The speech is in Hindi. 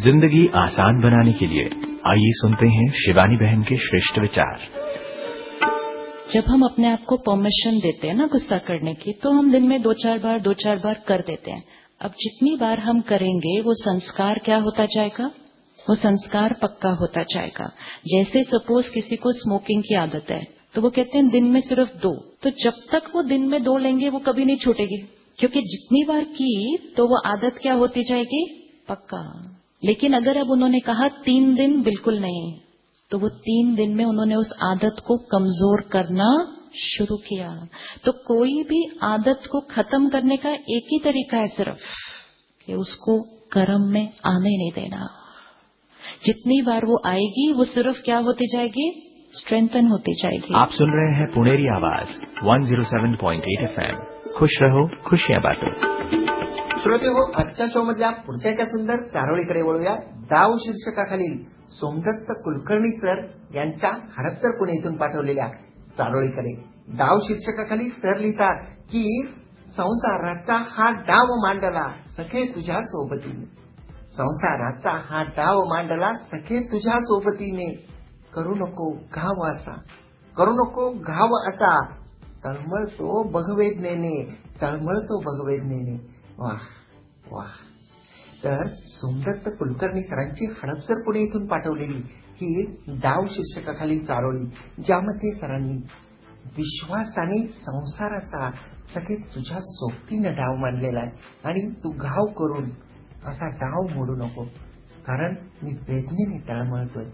जिंदगी आसान बनाने के लिए आइए सुनते हैं शिवानी बहन के श्रेष्ठ विचार। जब हम अपने आप को परमिशन देते हैं ना गुस्सा करने की, तो हम दिन में दो चार बार कर देते हैं। अब जितनी बार हम करेंगे वो संस्कार क्या होता जाएगा, वो संस्कार पक्का होता जाएगा। जैसे सपोज किसी को स्मोकिंग की आदत है, तो वो कहते हैं दिन में सिर्फ 2, तो जब तक वो दिन में 2 लेंगे वो कभी नहीं छूटेगी, क्योंकि जितनी बार की तो वो आदत क्या होती जाएगी, पक्का। लेकिन अगर अब उन्होंने कहा 3 दिन बिल्कुल नहीं, तो वो 3 दिन में उन्होंने उस आदत को कमजोर करना शुरू किया। तो कोई भी आदत को खत्म करने का एक ही तरीका है सिर्फ, कि उसको कर्म में आने नहीं देना। जितनी बार वो आएगी वो सिर्फ क्या होती जाएगी, स्ट्रेंथन होती जाएगी। आप सुन रहे हैं पुणेरी आवाज 107.8 FM। खुश रहो, खुशियां बांटो। श्रोते हो, आजच्या शो मधल्या पुढच्या एका सुंदर चारोळीकडे वळूया। डाव शीर्षकाखालील सोमदत्त कुलकर्णी सर यांच्या हडपसर पुणे इथून पाठवलेल्या चारोळीकडे। डाव शीर्षकाखाली सर लिहितात की संसाराचा हा डाव मांडला सखे तुझ्या सोबतीने, संसाराचा हा डाव मांडला सखे तुझ्या सोबतीने, करू नको घाव असा, करू नको घाव असा, तळमळतो भगवेदनेने, तळमळतो भगवेदनेने। वाह वाह। तर सोमदत्त कुलकर्णी सरांची हडपसर पुणे इथून पाठवलेली ही डाव शीर्षकाखाली चारोळी, ज्यामध्ये सरांनी विश्वासाने संसाराचा सगळे तुझ्या सोबतीने डाव मांडलेला आहे आणि तू घाव करून असा डाव मोडू नको, कारण मी वेदनेने तळमळतोय,